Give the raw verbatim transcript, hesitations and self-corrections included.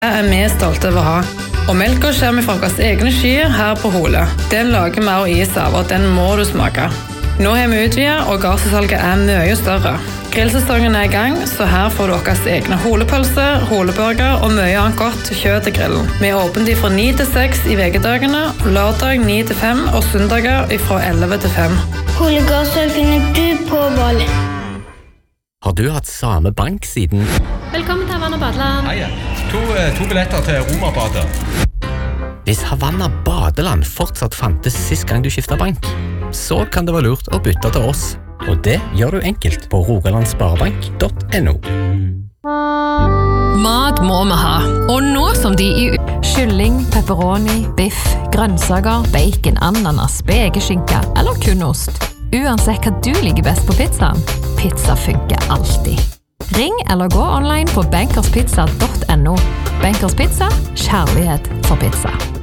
er vi stolte over å ha. Og melka kommer fra våre egne skyer her på Hole. Den lager vi og is av, og den må du smake. Nå har vi utvidet, og gasssalget er mye større. Grillsesongen er i gang, så her får du deres egne holepølse, holeburger og mye annet godt kjøtt til grillen. Vi er åpent fra ni til seks i vekedagene, lørdag ni til fem og søndager fra elleve til fem. Holegasssalg finner du på Bali. Har du hatt samme bank siden? Velkommen til Havanna Badeland. Hei, to, to billetter til Roma-badet. Hvis Havanna Badeland fortsatt fantes sist gang du skiftet bank, så kan det være lurt å bytte til oss. Og det gjør du enkelt på rogalandsparebank punktum no. Mat må vi ha, og nå som de i kylling, pepperoni, biff, grønnsaker, bacon, ananas, spekeskinke eller kun ost. Uansett hva du liker best på pizzaen, pizza funker alltid. Ring eller gå online på bankerspizza punktum no. Bankers Pizza, kjærlighet for pizza.